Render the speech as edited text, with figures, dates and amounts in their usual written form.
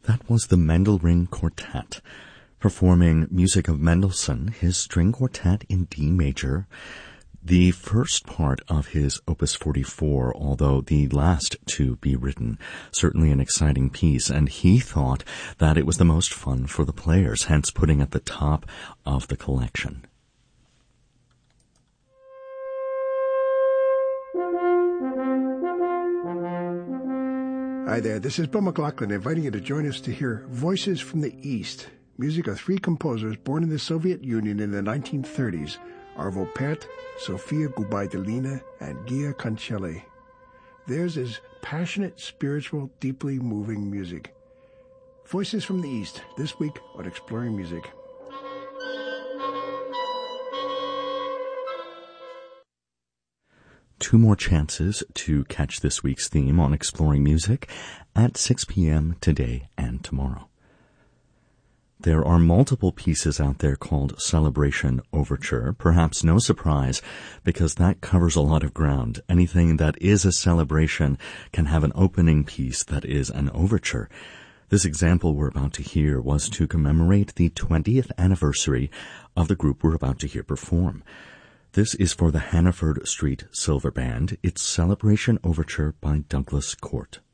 That was the Mendelring Quartet, performing music of Mendelssohn, his string quartet in D major, the first part of his Opus 44, although the last to be written. Certainly an exciting piece, and he thought that it was the most fun for the players, hence putting it at the top of the collection. Hi there, this is Bill McLaughlin inviting you to join us to hear Voices from the East, music of three composers born in the Soviet Union in the 1930s, Arvo Pärt, Sofia Gubaidulina, and Gia Cancelli. Theirs is passionate, spiritual, deeply moving music. Voices from the East, this week on Exploring Music. Two more chances to catch this week's theme on Exploring Music at 6 p.m. today and tomorrow. There are multiple pieces out there called Celebration Overture. Perhaps no surprise, because that covers a lot of ground. Anything that is a celebration can have an opening piece that is an overture. This example we're about to hear was to commemorate the 20th anniversary of the group we're about to hear perform. This is for the Hannaford Street Silver Band. It's Celebration Overture by Douglas Court.